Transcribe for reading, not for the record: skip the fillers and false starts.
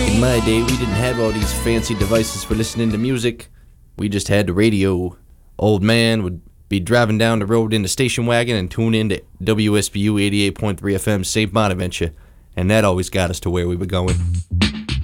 in my day, we didn't have all these fancy devices for listening to music. We just had the radio. Old man would be driving down the road in the station wagon and tune in to WSBU 88.3 FM St. Bonaventure, and that always got us to where we were going.